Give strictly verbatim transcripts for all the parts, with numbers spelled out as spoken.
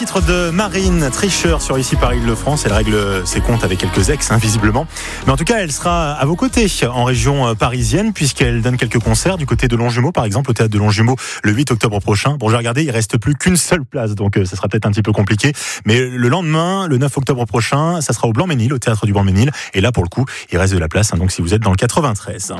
Titre de Marine, tricheur sur Ici Paris Île-de-France. Elle règle ses comptes avec quelques ex, hein, visiblement. Mais en tout cas, elle sera à vos côtés en région parisienne, puisqu'elle donne quelques concerts du côté de Longjumeau, par exemple, au théâtre de Longjumeau, le huit octobre prochain. Bon, j'ai regardé, il reste plus qu'une seule place, donc euh, ça sera peut-être un petit peu compliqué. Mais le lendemain, le neuf octobre prochain, ça sera au Blanc-Ménil, au théâtre du Blanc-Ménil. Et là, pour le coup, il reste de la place, hein, donc si vous êtes dans le quatre-vingt-treize.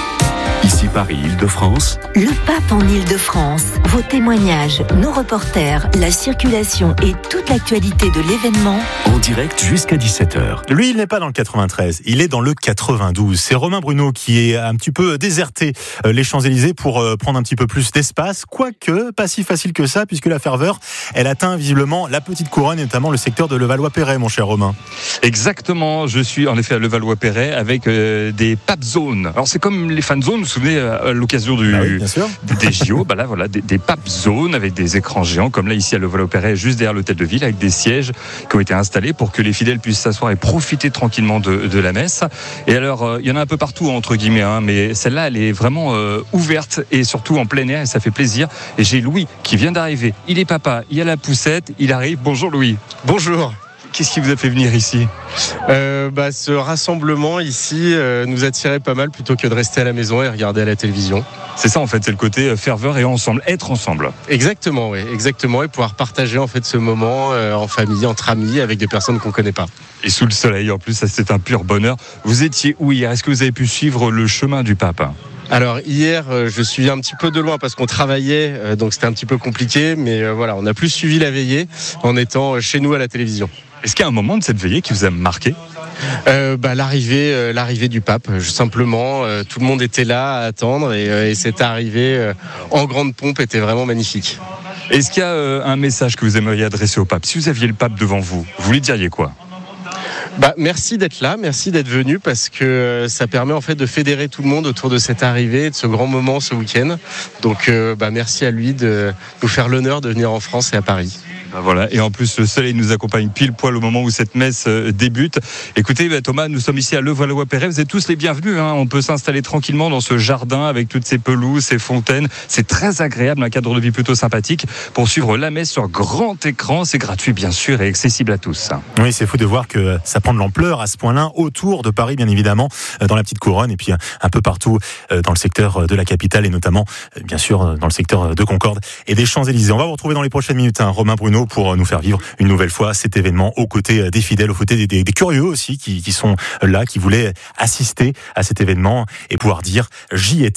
Ici Paris, Île-de-France. Le pape en Île-de-France. Vos témoignages, nos reporters, la circulation et toute l'actualité de l'événement. En direct jusqu'à dix-sept heures. Lui, il n'est pas dans le quatre-vingt-treize, il est dans le quatre-vingt-douze. C'est Romain Bruno qui est un petit peu déserté les Champs-Élysées pour prendre un petit peu plus d'espace. Quoique, pas si facile que ça, puisque la ferveur, elle atteint visiblement la Petite Couronne et notamment le secteur de Levallois-Perret, mon cher Romain. Exactement, je suis en effet à Levallois-Perret avec euh, des pape zones. Alors c'est comme les fan zones, vous vous souvenez, à l'occasion du, ah oui, bien sûr. des J O, bah là, voilà, des, des pape zones avec des écrans géants, comme là ici à Levallois-Perret, juste derrière l'hôtel de ville, avec des sièges qui ont été installés pour que les fidèles puissent s'asseoir et profiter tranquillement de, de la messe. Et alors, euh, il y en a un peu partout, entre guillemets, hein, mais celle-là, elle est vraiment euh, ouverte et surtout en plein air, et ça fait plaisir. Et j'ai Louis qui vient d'arriver. Il est papa, il a la poussette, il arrive. Bonjour Louis. Bonjour. Qu'est-ce qui vous a fait venir ici ? euh, bah, Ce rassemblement ici euh, nous attirait pas mal plutôt que de rester à la maison et regarder à la télévision. C'est ça en fait, c'est le côté ferveur et ensemble, être ensemble. Exactement, oui, exactement, et pouvoir partager en fait ce moment euh, en famille, entre amis, avec des personnes qu'on ne connaît pas. Et sous le soleil en plus, ça c'est un pur bonheur. Vous étiez où hier ? Est-ce que vous avez pu suivre le chemin du pape ? Alors hier, je suis un petit peu de loin parce qu'on travaillait, donc c'était un petit peu compliqué, mais voilà, on a plus suivi la veillée en étant chez nous à la télévision. Est-ce qu'il y a un moment de cette veillée qui vous a marqué ? euh, bah, l'arrivée, euh, l'arrivée du pape, simplement, euh, tout le monde était là à attendre et, euh, et cette arrivée euh, en grande pompe était vraiment magnifique. Est-ce qu'il y a euh, un message que vous aimeriez adresser au pape ? Si vous aviez le pape devant vous, vous lui diriez quoi ? Bah, merci d'être là, merci d'être venu parce que ça permet en fait de fédérer tout le monde autour de cette arrivée, de ce grand moment ce week-end. Donc euh, bah, merci à lui de nous faire l'honneur de venir en France et à Paris. Ben voilà. Et en plus, le soleil nous accompagne pile poil au moment où cette messe débute. Écoutez, ben Thomas, nous sommes ici à Levallois-Perret. Vous êtes tous les bienvenus, hein. On peut s'installer tranquillement dans ce jardin avec toutes ces pelouses, ces fontaines. C'est très agréable, un cadre de vie plutôt sympathique pour suivre la messe sur grand écran. C'est gratuit, bien sûr, et accessible à tous. Oui, c'est fou de voir que ça prend de l'ampleur à ce point-là, autour de Paris, bien évidemment, dans la Petite Couronne, et puis un peu partout dans le secteur de la capitale, et notamment, bien sûr, dans le secteur de Concorde et des Champs-Élysées. On va vous retrouver dans les prochaines minutes, hein, Romain Bruno, pour nous faire vivre une nouvelle fois cet événement aux côtés des fidèles, aux côtés des, des, des curieux aussi qui, qui sont là, qui voulaient assister à cet événement et pouvoir dire « j'y étais ».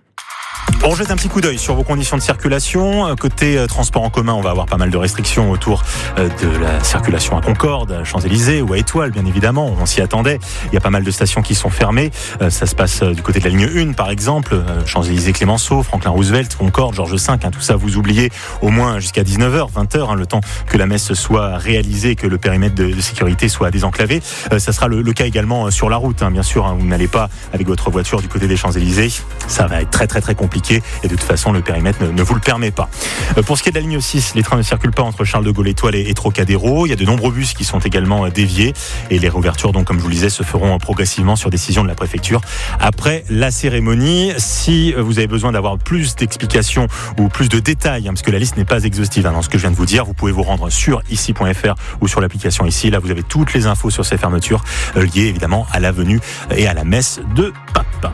On jette un petit coup d'œil sur vos conditions de circulation. Côté transport en commun, on va avoir pas mal de restrictions autour de la circulation à Concorde, à Champs-Élysées ou à Étoile, bien évidemment. On s'y attendait. Il y a pas mal de stations qui sont fermées. Ça se passe du côté de la ligne un, par exemple. Champs-Élysées, Clémenceau, Franklin Roosevelt, Concorde, Georges cinq. Hein, tout ça, vous oubliez au moins jusqu'à dix-neuf heures, vingt heures, hein, le temps que la messe soit réalisée, que le périmètre de, de sécurité soit désenclavé. Ça sera le, le cas également sur la route. Hein, bien sûr, hein, vous n'allez pas avec votre voiture du côté des Champs-Élysées. Ça va être très, très, très compliqué. Et de toute façon, le périmètre ne, ne vous le permet pas. Pour ce qui est de la ligne six, les trains ne circulent pas entre Charles de Gaulle, Étoile et, et Trocadéro. Il y a de nombreux bus qui sont également déviés. Et les réouvertures, donc, comme je vous le disais, se feront progressivement sur décision de la préfecture après la cérémonie. Si vous avez besoin d'avoir plus d'explications ou plus de détails, hein, parce que la liste n'est pas exhaustive, hein, dans ce que je viens de vous dire, vous pouvez vous rendre sur ici point f r ou sur l'application Ici. Là, vous avez toutes les infos sur ces fermetures euh, liées évidemment à la venue et à la messe de Pape.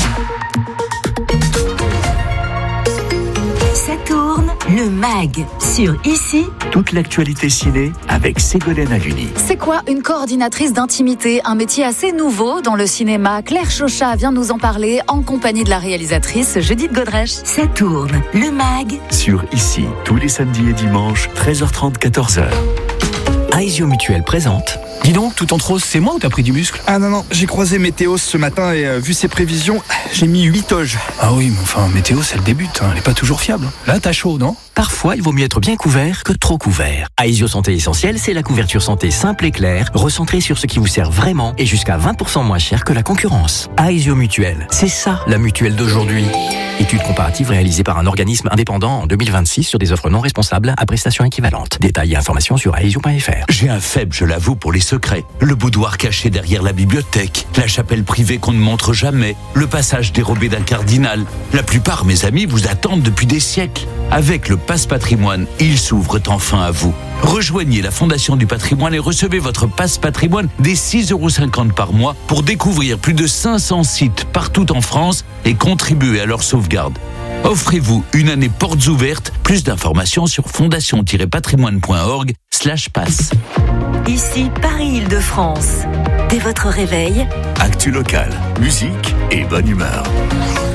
Tourne le mag sur Ici. Toute l'actualité ciné avec Ségolène Haluni. C'est quoi une coordinatrice d'intimité ? Un métier assez nouveau dans le cinéma. Claire Chauchat vient nous en parler en compagnie de la réalisatrice Judith Godrèche. Ça tourne le mag sur Ici, tous les samedis et dimanches, treize heures trente, quatorze heures. Aesio Mutuel présente. Dis donc, tout en rose, c'est moi ou t'as pris du muscle ? Ah non, non, j'ai croisé Météo ce matin et euh, vu ses prévisions, j'ai mis huit toges. Ah oui, mais enfin, Météo, c'est le début, hein, elle est pas toujours fiable. Là, t'as chaud, non ? Parfois, il vaut mieux être bien couvert que trop couvert. Aesio Santé Essentielle, c'est la couverture santé simple et claire, recentrée sur ce qui vous sert vraiment et jusqu'à vingt pour cent moins cher que la concurrence. Aesio Mutuel, c'est ça la mutuelle d'aujourd'hui. Étude comparative réalisée par un organisme indépendant en deux mille vingt-six sur des offres non responsables à prestations équivalentes. Détails et informations sur aesio point f r. J'ai un faible, je l'avoue, pour les secrets. Le boudoir caché derrière la bibliothèque, la chapelle privée qu'on ne montre jamais, le passage dérobé d'un cardinal. La plupart, mes amis, vous attendent depuis des siècles. Avec le Passe Patrimoine, ils s'ouvrent enfin à vous. Rejoignez la Fondation du Patrimoine et recevez votre Passe Patrimoine dès six euros cinquante par mois pour découvrir plus de cinq cents sites partout en France et contribuer à leur sauvegarde. Offrez-vous une année portes ouvertes. Plus d'informations sur fondation-patrimoine.org slash passe. Ici Paris-Île-de-France. Dès votre réveil, Actu locale, musique et bonne humeur.